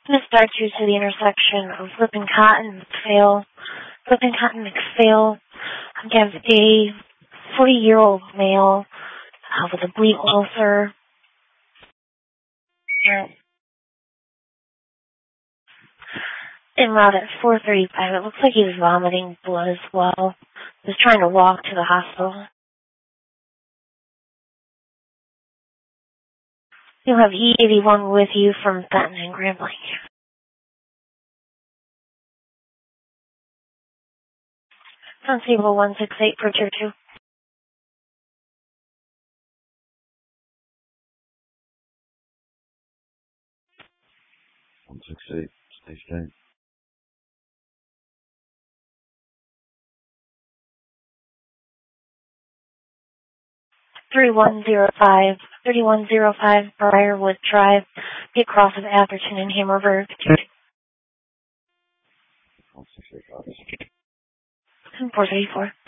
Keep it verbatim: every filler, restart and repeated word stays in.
I'm going to start you to the intersection of Lippincott and McPhail. Lippincott and McPhail. I'm going to have a forty-year-old male uh, with a bleep ulcer. En route at four thirty-five. It looks like he was vomiting blood as well. He was trying to walk to the hospital. You'll have E eighty-one with you from Benton and Grambling. On table one six eight for tier two. one six eight, stay straight. thirty-one oh five, thirty-one oh five Briarwood Drive, the cross of Atherton and Hammerberg. one six eight, four thirty-four.